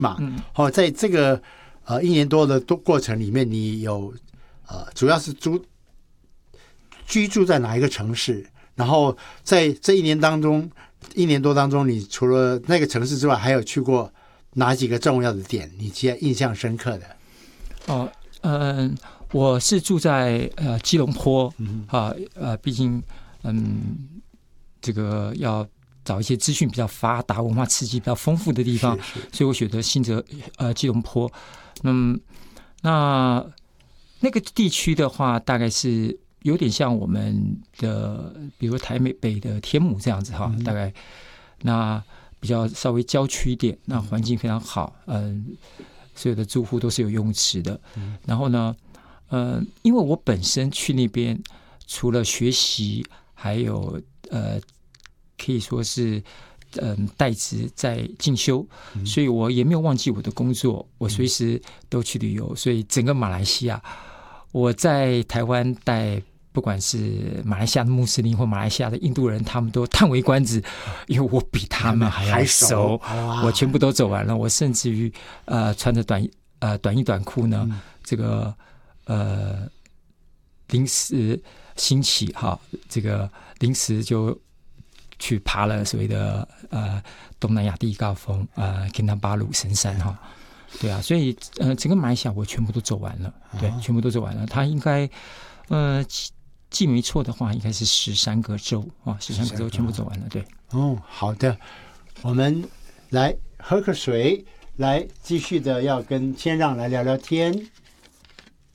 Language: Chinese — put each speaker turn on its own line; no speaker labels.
嘛。在这个1年多的过程里面，你有主要是居住在哪一个城市？然后在这1年多当中，你除了那个城市之外，还有去过哪几个重要的点？你印象深刻的？
我是住在基隆坡毕竟这个要找一些资讯比较发达、文化刺激比较丰富的地方，所以我选择基隆坡。那个地区的话，大概是有点像我们的，比如台北的天母这样子哈，大概那比较稍微郊区一点，那环境非常好，所有的住户都是有游泳池的。然后呢，因为我本身去那边，除了学习，还有可以说是代职在进修，所以我也没有忘记我的工作，我随时都去旅游。所以整个马来西亚，我在台湾带，不管是马来西亚的穆斯林或马来西亚的印度人，他们都叹为观止，因为我比他们还要熟，我全部都走完了。我甚至于穿着短衣短裤呢，这个临时兴起哈，这个临时就去爬了所谓的东南亚第一高峰金丹巴鲁神山哈。对啊，所以整个马来西亚我全部都走完了，对，全部都走完了。它应该记没错的话，应该是13个州啊，13个州全部走完了。对，
好的，我们来喝个水，来继续的要跟千让来聊聊天。